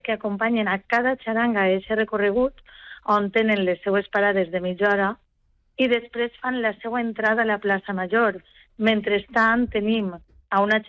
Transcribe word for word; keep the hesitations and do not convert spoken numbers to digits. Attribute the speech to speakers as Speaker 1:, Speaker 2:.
Speaker 1: que acompanyen a cada xaranga a aquest recorregut, on tenen les seues parades de mitja hora, i després fan la seva entrada a la plaça Major. Mentrestant tenim a una